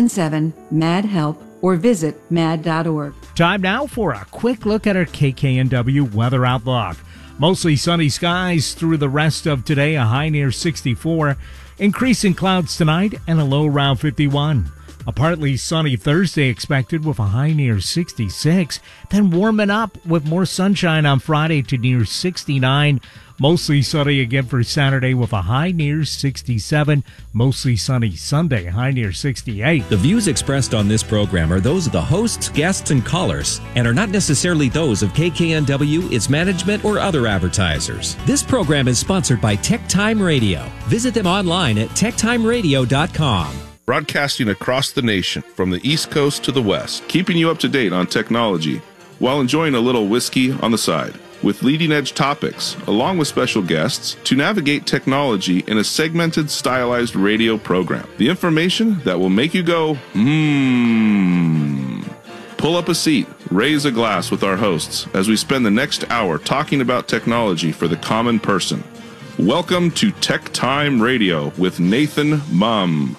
877-MAD-HELP or visit mad.org. Time now for a quick look at our KKNW weather outlook. Mostly sunny skies through the rest of today, a high near 64. Increasing clouds tonight and a low around 51. A partly sunny Thursday expected with a high near 66. Then warming up with more sunshine on Friday to near 69. Mostly sunny again for Saturday with a high near 67. Mostly sunny Sunday, high near 68. The views expressed on this program are those of the hosts, guests, and callers, and are not necessarily those of KKNW, its management, or other advertisers. This program is sponsored by Tech Time Radio. Visit them online at techtimeradio.com. Broadcasting across the nation from the East Coast to the West, keeping you up to date on technology while enjoying a little whiskey on the side, with leading-edge topics, along with special guests, to navigate technology in a segmented, stylized radio program. The information that will make you go, Pull up a seat, raise a glass with our hosts as we spend the next hour talking about technology for the common person. Welcome to Tech Time Radio with Nathan Mumm.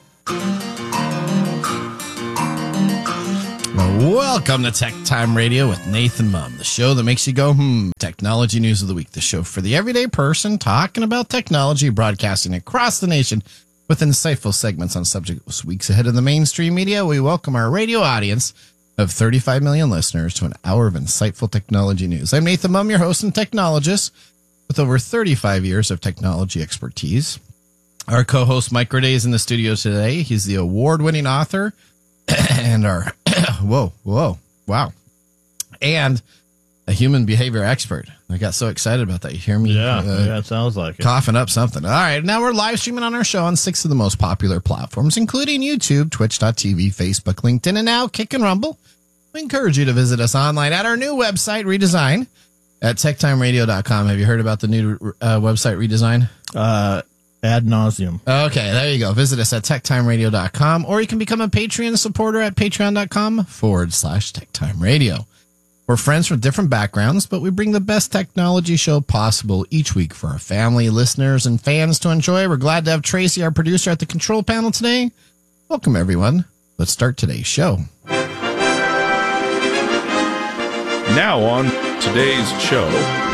Welcome to Tech Time Radio with Nathan Mumm, the show that makes you go, Technology News of the Week, the show for the everyday person talking about technology, broadcasting across the nation with insightful segments on subjects weeks ahead of the mainstream media. We welcome our radio audience of 35 million listeners to an hour of insightful technology news. I'm Nathan Mumm, your host and technologist with over 35 years of technology expertise. Our co-host Mike Grady is in the studio today. He's the award-winning author and our wow, and a human behavior expert. I got so excited about that. You hear me? Yeah, it sounds like it. Coughing up something. All right, now we're live streaming on our show on 6 of the most popular platforms, including YouTube, Twitch.tv, Facebook, LinkedIn, and now Kick and Rumble. We encourage you to visit us online at our new website redesign at techtimeradio.com. Have you heard about the new website redesign? Ad nauseum. Okay, there you go. Visit us at techtimeradio.com, or you can become a Patreon supporter at patreon.com/techtimeradio. We're friends from different backgrounds, but we bring the best technology show possible each week for our family, listeners, and fans to enjoy. We're glad to have Tracy, our producer, at the control panel today. Welcome, everyone. Let's start today's show. Now on today's show.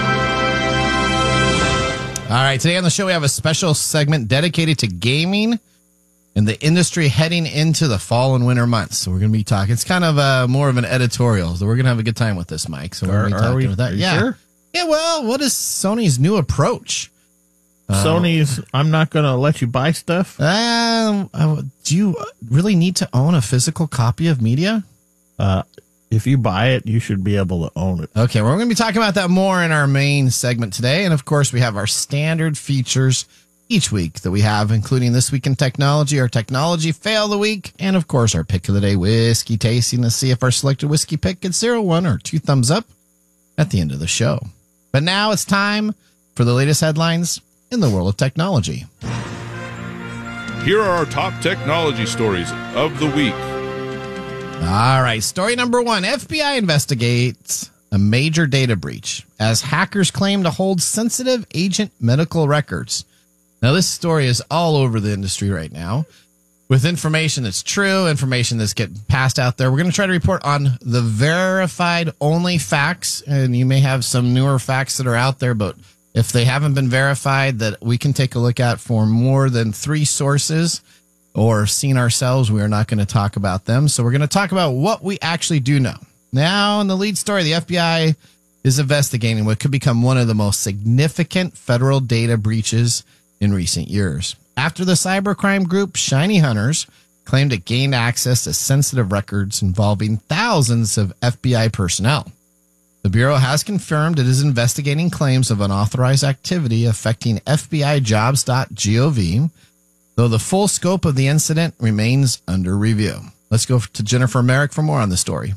All right, today on the show, we have a special segment dedicated to gaming and the industry heading into the fall and winter months. So we're going to be talking. It's kind of more of an editorial. So we're going to have a good time with this, Mike. So we're going to be talking with that. Yeah. Sure? Yeah, well, what is Sony's new approach? Sony's, I'm not going to let you buy stuff. Do you really need to own a physical copy of media? If you buy it, you should be able to own it. Okay, we're going to be talking about that more in our main segment today. And, of course, we have our standard features each week that we have, including This Week in Technology, our Technology Fail of the Week, and, of course, our Pick of the Day whiskey tasting to see if our selected whiskey pick gets 0, 1, or 2 thumbs up at the end of the show. But now it's time for the latest headlines in the world of technology. Here are our top technology stories of the week. All right, story number 1. FBI investigates a major data breach as hackers claim to hold sensitive agent medical records. Now, this story is all over the industry right now with information that's true, information that's getting passed out there. We're going to try to report on the verified only facts, and you may have some newer facts that are out there, but if they haven't been verified that we can take a look at for more than 3 sources or seen ourselves, we are not going to talk about them. So we're going to talk about what we actually do know. Now, in the lead story, the FBI is investigating what could become one of the most significant federal data breaches in recent years. After the cybercrime group Shiny Hunters claimed it gained access to sensitive records involving thousands of FBI personnel. The Bureau has confirmed it is investigating claims of unauthorized activity affecting FBIjobs.gov, though the full scope of the incident remains under review. Let's go to Jennifer Merrick for more on the story.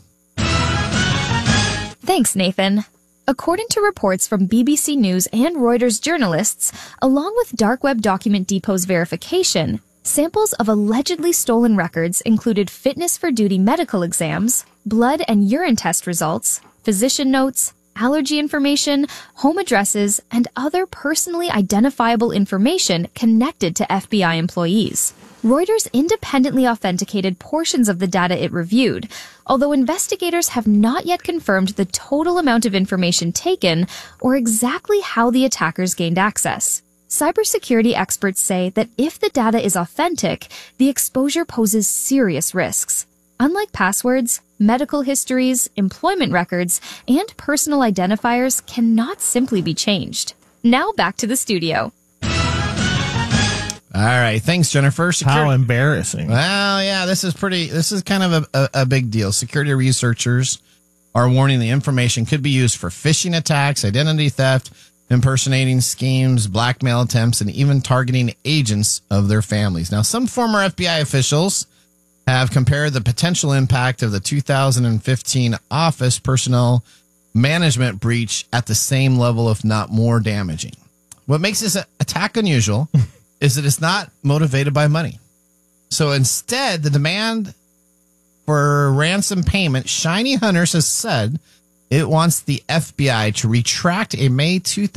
Thanks, Nathan. According to reports from BBC News and Reuters journalists, along with Dark Web Document Depot's verification, samples of allegedly stolen records included fitness for duty medical exams, blood and urine test results, physician notes, allergy information, home addresses, and other personally identifiable information connected to FBI employees. Reuters independently authenticated portions of the data it reviewed, although investigators have not yet confirmed the total amount of information taken or exactly how the attackers gained access. Cybersecurity experts say that if the data is authentic, the exposure poses serious risks. Unlike passwords, medical histories, employment records, and personal identifiers cannot simply be changed. Now back to the studio. All right. Thanks, Jennifer. How embarrassing. Well, yeah, this is kind of a big deal. Security researchers are warning the information could be used for phishing attacks, identity theft, impersonating schemes, blackmail attempts, and even targeting agents of their families. Now, some former FBI officials have compared the potential impact of the 2015 Office Personnel Management breach at the same level, if not more damaging. What makes this attack unusual is that it's not motivated by money. So instead, the demand for ransom payment, Shiny Hunters has said it wants the FBI to retract a May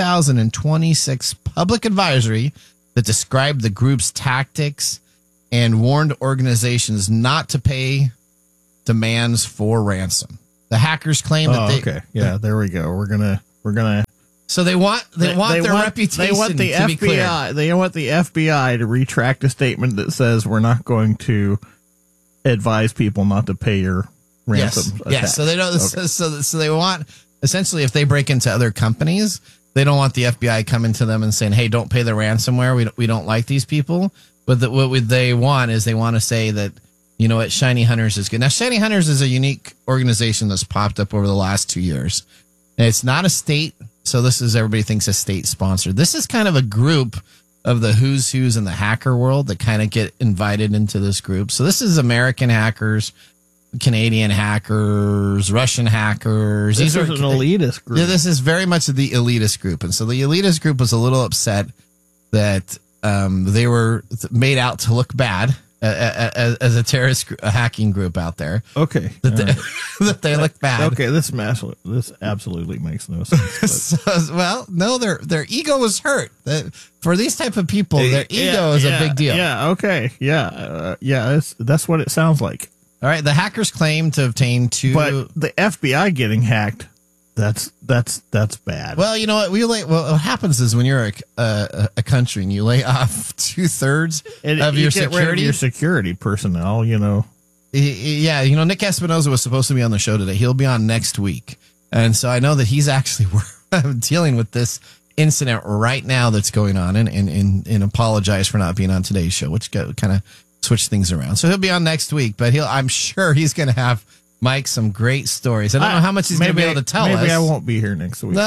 2026 public advisory that described the group's tactics and warned organizations not to pay demands for ransom. The hackers claim that they... Okay. Yeah, there we go. We're gonna. So they want their reputation. They want the to be clear. FBI. They want the FBI to retract a statement that says we're not going to advise people not to pay your ransom. Yes. So they don't. Okay. So they want, essentially, if they break into other companies, they don't want the FBI coming to them and saying, "Hey, don't pay the ransomware. We don't like these people." But what they want is they want to say that, you know what, Shiny Hunters is good. Now, Shiny Hunters is a unique organization that's popped up over the last 2 years. And it's not a state. So this is, everybody thinks, a state sponsored. This is kind of a group of the who's in the hacker world that kind of get invited into this group. So this is American hackers, Canadian hackers, Russian hackers. These are an elitist group. Yeah, this is very much the elitist group. And so the elitist group was a little upset that they were made out to look bad as a terrorist hacking group out there. Okay. That they look bad. Okay, this absolutely makes no sense. No, their ego was hurt. For these type of people, their ego is a big deal. Yeah, okay. Yeah, that's what it sounds like. All right, the hackers claim to obtain But the FBI getting hacked, that's bad. Well, you know what? What happens is when you're a country and you lay off 2/3 of your security personnel, you know. Yeah, you know, Nick Espinosa was supposed to be on the show today. He'll be on next week, and so I know that he's actually dealing with this incident right now that's going on, and apologize for not being on today's show, which kind of switched things around. So he'll be on next week, but I'm sure he's going to have, Mike, some great stories. I don't know how much he's going to be able to tell us. Maybe I won't be here next week. No.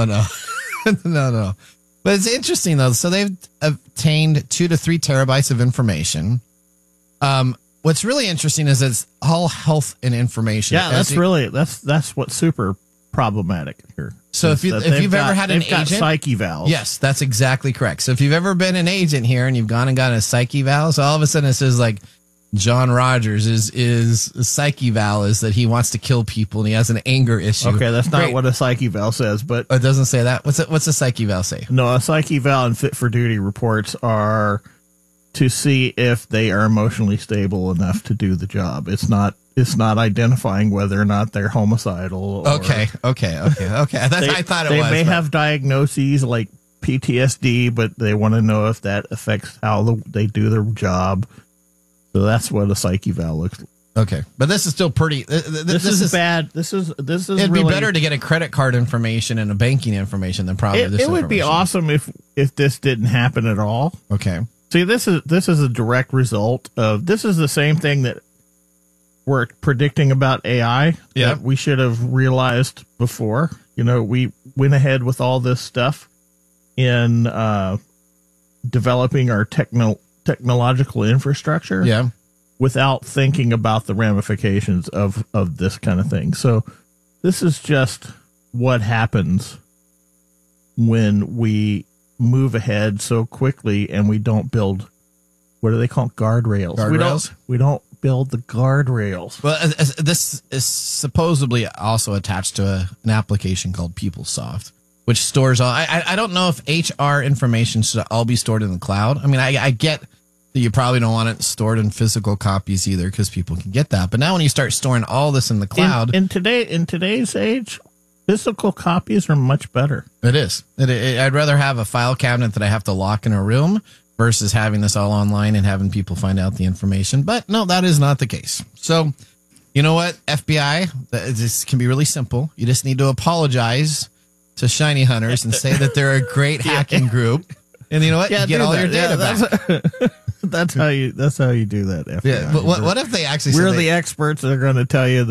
No. But it's interesting, though. So they've obtained 2 to 3 terabytes of information. What's really interesting is it's all health and information. Yeah, that's what's super problematic here. So if you've ever had an agent, psych evals. Yes, that's exactly correct. So if you've ever been an agent here and you've gone and gotten a psych eval, so all of a sudden it says like John Rogers is a psych eval is that he wants to kill people and he has an anger issue. Okay, that's not what a psych eval says, but it doesn't say that. What's a psych eval say? No, a psych eval and fit for duty reports are to see if they are emotionally stable enough to do the job. It's not identifying whether or not they're homicidal. Okay. I thought it was. They may have diagnoses like PTSD, but they want to know if that affects how they do their job. So that's what a psych eval looks like. Okay, but this is still pretty. This is bad. This is. It'd really, be better to get a credit card information and a banking information than probably this. It would be awesome if this didn't happen at all. Okay. See, this is a direct result of. This is the same thing that we're predicting about AI. Yeah, we should have realized before. You know, we went ahead with all this stuff in developing our technological infrastructure. Yeah. Without thinking about the ramifications of this kind of thing. So this is just what happens when we move ahead so quickly and we don't build, what do they call it? Guardrails. We don't build the guardrails. Well, this is supposedly also attached to an application called PeopleSoft, which stores all. I don't know if HR information should all be stored in the cloud. I mean, I get that you probably don't want it stored in physical copies either because people can get that. But now when you start storing all this in the cloud, in today's age, physical copies are much better. It is. I'd rather have a file cabinet that I have to lock in a room versus having this all online and having people find out the information. But no, that is not the case. So, you know what, FBI, this can be really simple. You just need to apologize to Shiny Hunters and say that they're a great hacking group. And you know what? Yeah, you get all your data back. That's how you do that. FBI. Yeah, but what if they actually we're the experts that are going to tell you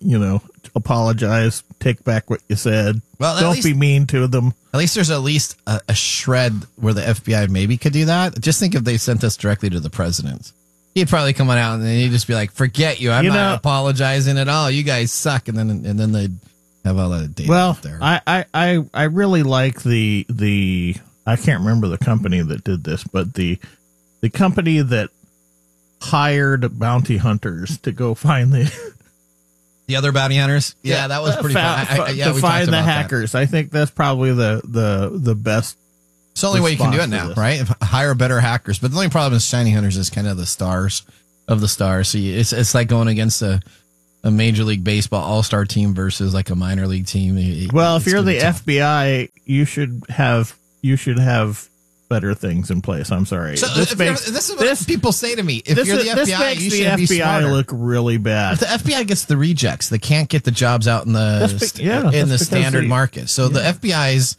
apologize, take back what you said. Well, don't be mean to them. At least there's at least a shred where the FBI maybe could do that. Just think if they sent us directly to the president. He'd probably come on out and he'd just be like, forget you. I'm not apologizing at all. You guys suck. And then they'd have all that data out there. I really like the I can't remember the company that did this, but the company that hired bounty hunters to go find the other bounty hunters. Yeah, that was pretty fun. To find the hackers. I think that's probably the best. It's the only way you can do it now, right? Hire better hackers. But the only problem is Shiny Hunters is kind of the stars of the stars. So it's like going against a Major League Baseball all-star team versus like a minor league team. Well, if you're the FBI, you should have better things in place. I'm sorry. So this is what people say to me. If you're the FBI, you should be smarter. FBI look really bad. But the FBI gets the rejects. They can't get the jobs out in the standard market. So the FBI's,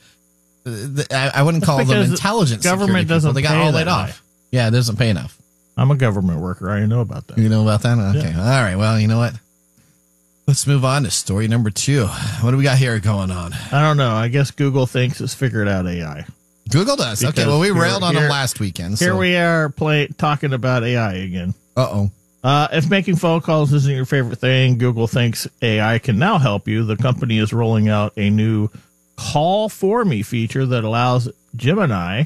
I wouldn't call them intelligence. Government doesn't. They got all laid off. Yeah, it doesn't pay enough. I'm a government worker. I know about that. You know about that? Okay. Yeah. All right. Well, you know what? Let's move on to story number 2. What do we got here going on? I don't know. I guess Google thinks it's figured out AI. Google does. Okay, well, we railed on them last weekend. Here we are talking about AI again. Uh-oh. If making phone calls isn't your favorite thing, Google thinks AI can now help you. The company is rolling out a new Call For Me feature that allows Gemini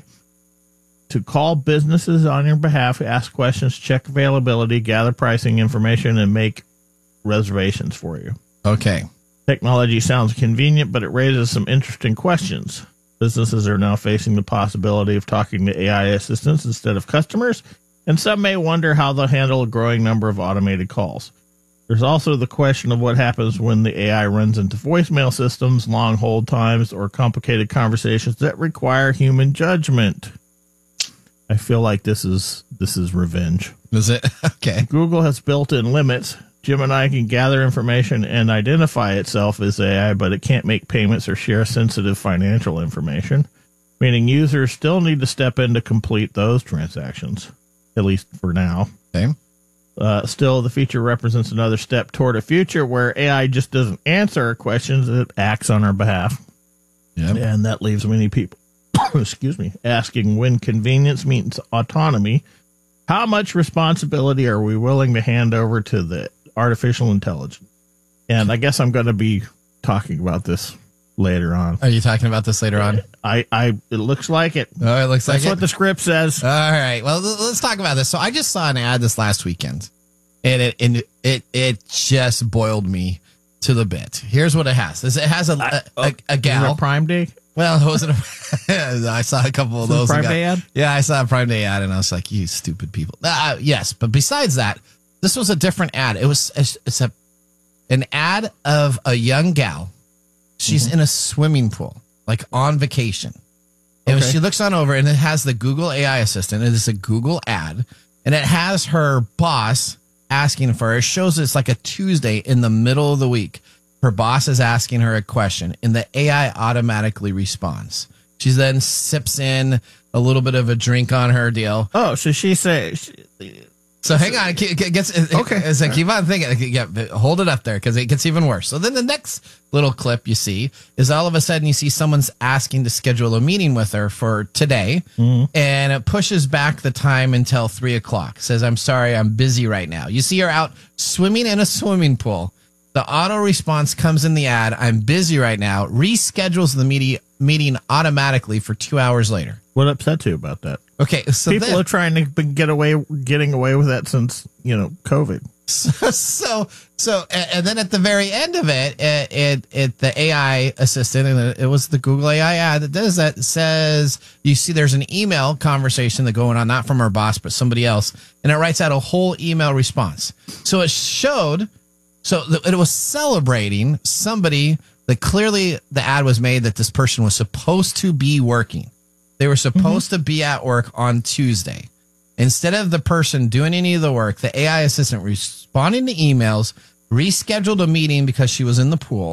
to call businesses on your behalf, ask questions, check availability, gather pricing information, and make reservations for you. Okay. Technology sounds convenient, but it raises some interesting questions. Businesses are now facing the possibility of talking to AI assistants instead of customers, and some may wonder how they'll handle a growing number of automated calls. There's also the question of what happens when the AI runs into voicemail systems, long hold times, or complicated conversations that require human judgment. I feel like this is revenge. Is it? Okay. Google has built-in limits. Gemini can gather information and identify itself as AI, but it can't make payments or share sensitive financial information, meaning users still need to step in to complete those transactions, at least for now. Okay. Still, the feature represents another step toward a future where AI just doesn't answer our questions, it acts on our behalf. Yep. And that leaves many people, asking, when convenience means autonomy, how much responsibility are we willing to hand over to the artificial intelligence? And I guess I'm going to be talking about this later on. Are you talking about this later on? It looks like it. Oh, it looks like That's what the script says. All right. Well, let's talk about this. So I just saw an ad this last weekend, and it just boiled me to the bit. Here's what it has. It has a gal. Is it Prime Day? Well, it wasn't. I saw a couple of those. Prime Day ad? Yeah, I saw a Prime Day ad, and I was like, "You stupid people." Yes, but besides that, this was a different ad. It's an ad of a young gal. She's in a swimming pool, like on vacation. And she looks on over, and it has the Google AI assistant. It is a Google ad, and it has her boss asking for her. It shows it's like a Tuesday in the middle of the week. Her boss is asking her a question, and the AI automatically responds. She then sips in a little bit of a drink on her deal. Oh, so she says... So hang on. Keep on thinking. Yeah, hold it up there because it gets even worse. So then the next little clip you see is all of a sudden you see someone's asking to schedule a meeting with her for today, and it pushes back the time until 3:00. Says, "I'm sorry, I'm busy right now." You see her out swimming in a swimming pool. The auto response comes in the ad. "I'm busy right now." Reschedules the meeting automatically for 2 hours later. What upsets you about that? Okay, so people are trying to getting away with that since COVID. So, and then at the very end of it, the AI assistant, and it was the Google AI ad that does that. Says you see there's an email conversation that going on, not from our boss but somebody else, and it writes out a whole email response. So it showed, it was celebrating somebody that clearly the ad was made that this person was supposed to be working. They were supposed to be at work on Tuesday. Instead of the person doing any of the work, the AI assistant responding to emails, rescheduled a meeting because she was in the pool,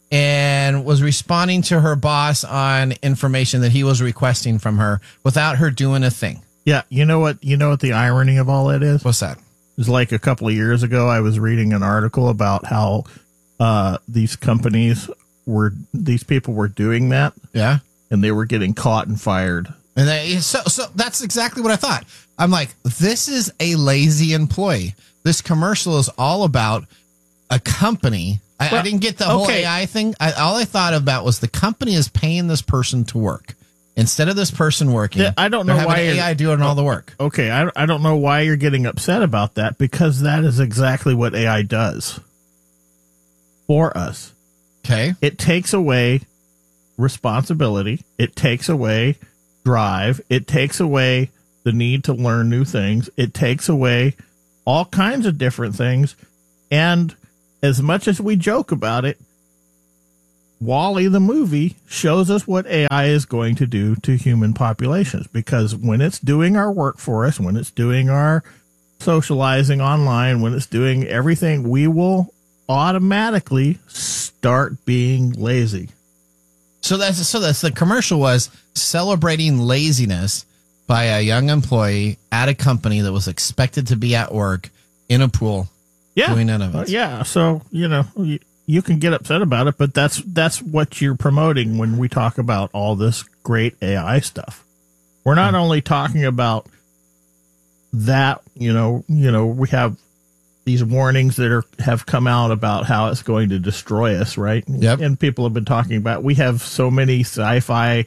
and was responding to her boss on information that he was requesting from her without her doing a thing. Yeah, you know what the irony of all that is? What's that? It's like a couple of years ago, I was reading an article about how these people were doing that. Yeah. And they were getting caught and fired. And so that's exactly what I thought. I'm like, this is a lazy employee. This commercial is all about a company. I didn't get the whole AI thing. All I thought about was the company is paying this person to work. Instead of this person working, I don't know why AI doing all the work. Okay, I don't know why you're getting upset about that, because that is exactly what AI does for us. Okay. It takes away responsibility. It takes away drive. It takes away the need to learn new things. It takes away all kinds of different things. And as much as we joke about it, WALL-E the movie shows us what AI is going to do to human populations, because when it's doing our work for us, when it's doing our socializing online, when it's doing everything, we will automatically start being lazy. So that's the commercial was celebrating laziness by a young employee at a company that was expected to be at work in a pool doing none of it. Yeah, so you can get upset about it, but that's what you're promoting when we talk about all this great AI stuff. We're not only talking about that, we have these warnings that have come out about how it's going to destroy us, right? Yep. And people have been talking about, we have so many sci-fi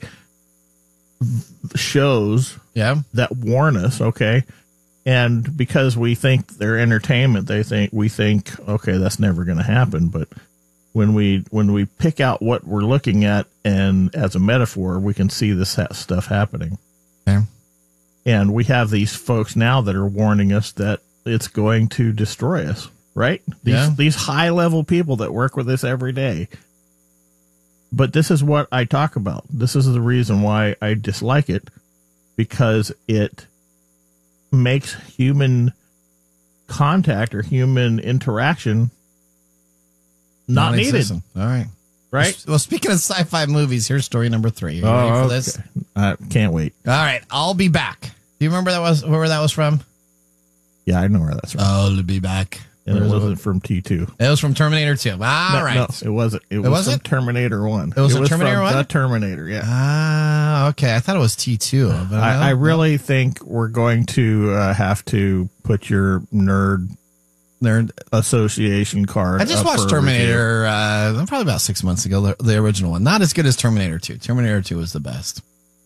shows that warn us, okay? And because we think they're entertainment, we think, okay, that's never going to happen. But when we pick out what we're looking at, and as a metaphor, we can see this stuff happening. Okay. And we have these folks now that are warning us that it's going to destroy us, right? These high-level people that work with us every day. But this is what I talk about. This is the reason why I dislike it, because it makes human contact or human interaction not needed. All right. Right? Well, speaking of sci-fi movies, here's story number 3. Are you ready for this? I can't wait. All right. I'll be back. Do you remember where that was from? Yeah, I know where that's from. I'll be back. And it wasn't from T2. It was from Terminator 2. All right. No, it wasn't. It was from Terminator 1. It was from Terminator 1? The Terminator, yeah. Ah, okay. I thought it was T2. But I really think we're going to have to put your nerd association card. I just watched Terminator probably about 6 months ago, the original one. Not as good as Terminator 2. Terminator 2 was the best.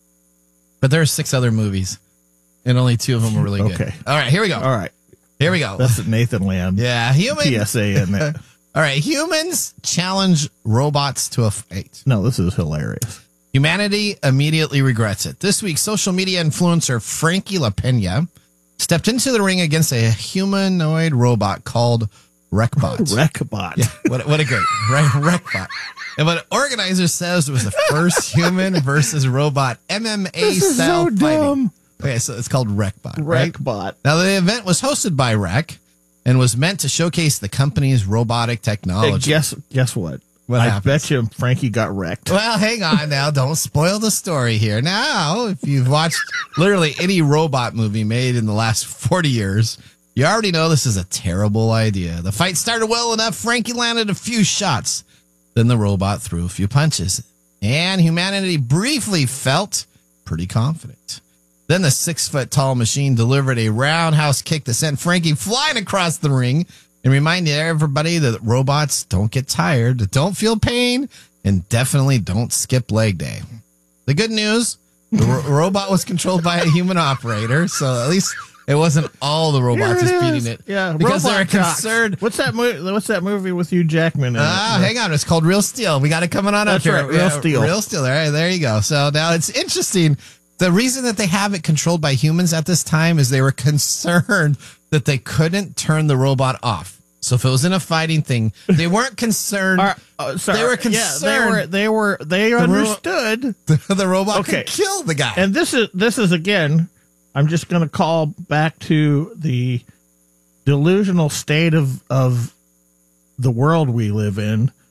But there are 6 other movies, and only 2 of them were really good. Okay. All right, here we go. All right. Here we go. That's Nathan Land. Yeah, PSA, isn't it? All right, humans challenge robots to a fight. No, this is hilarious. Humanity immediately regrets it. This week, social media influencer Frankie LaPena stepped into the ring against a humanoid robot called Wreckbot. Wreckbot. Yeah, what a great Wreckbot. And what organizer says was the first human versus robot MMA style fighting. Okay, so it's called Wreckbot. Wreckbot. Now, the event was hosted by Wreck and was meant to showcase the company's robotic technology. Hey, guess what? I bet you Frankie got wrecked. Well, hang on now. Don't spoil the story here. Now, if you've watched literally any robot movie made in the last 40 years, you already know this is a terrible idea. The fight started well enough. Frankie landed a few shots. Then the robot threw a few punches. And humanity briefly felt pretty confident. Then the 6-foot-tall machine delivered a roundhouse kick that sent Frankie flying across the ring and reminded everybody that robots don't get tired, don't feel pain, and definitely don't skip leg day. The good news, the robot was controlled by a human operator, so at least it wasn't all the robots just beating it. Yeah, because they're concerned. What's that movie with Hugh Jackman in it? Hang on. It's called Real Steel. We got it coming on up here. Right, Real Steel. Real Steel. All right, there you go. So now it's interesting. The reason that they have it controlled by humans at this time is they were concerned that they couldn't turn the robot off. So if it was in a fighting thing, they weren't concerned. They were concerned. Yeah, they understood the robot could kill the guy. And this is again, I'm just going to call back to the delusional state of the world we live in.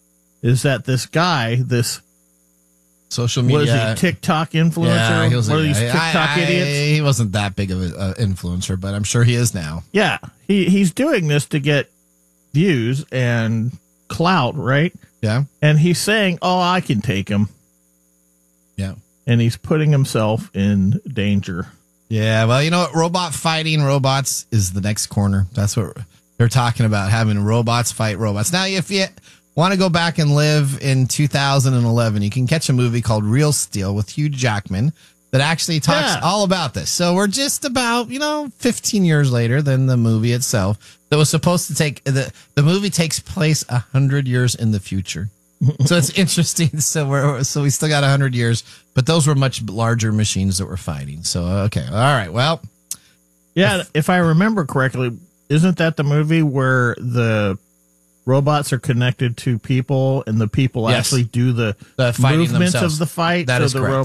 is that this guy, this social media, was he TikTok influencer? Yeah, he was one of these TikTok idiots. He wasn't that big of an influencer, but I'm sure he is now. Yeah, he's doing this to get views and clout, right? Yeah, and he's saying, "Oh, I can take him." Yeah, and he's putting himself in danger. Yeah, well, you know what? Robot fighting robots is the next corner. That's what they're talking about, having robots fight robots. Now, if you want to go back and live in 2011, you can catch a movie called Real Steel with Hugh Jackman that actually talks all about this. So we're just about, 15 years later than the movie itself that was supposed to take, the movie takes place 100 years in the future. So it's interesting. So we still got 100 years, but those were much larger machines that were fighting. So, okay. All right. Well, yeah, if I remember correctly, isn't that the movie where the robots are connected to people and the people actually do the movements of the fight? That is correct.